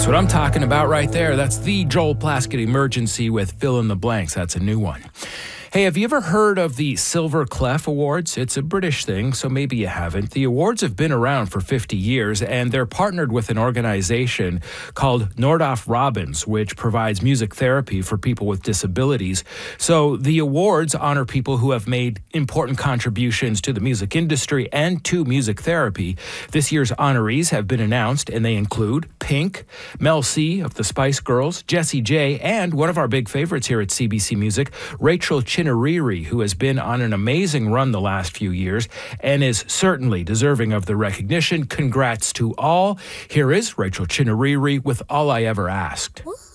what I'm talking about right there. That's the Joel Plaskett Emergency with Fill in the Blanks. That's a new one. Hey, have you ever heard of the Silver Clef Awards? It's a British thing, so maybe you haven't. The awards have been around for 50 years, and they're partnered with an organization called Nordoff Robbins, which provides music therapy for people with disabilities. So the awards honor people who have made important contributions to the music industry and to music therapy. This year's honorees have been announced, and they include Pink, Mel C of the Spice Girls, Jessie J, and one of our big favorites here at CBC Music, Rachel Chinouriri, who has been on an amazing run the last few years and is certainly deserving of the recognition. Congrats to all. Here is Rachel Chinouriri with All I Ever Asked.